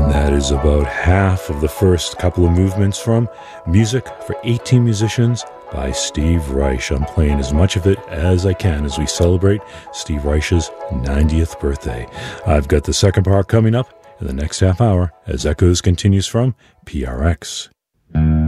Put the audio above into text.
That is about half of the first couple of movements from Music for 18 Musicians by Steve Reich. I'm playing as much of it as I can as we celebrate Steve Reich's 90th birthday. I've got the second part coming up in the next half hour as Echoes continues from PRX.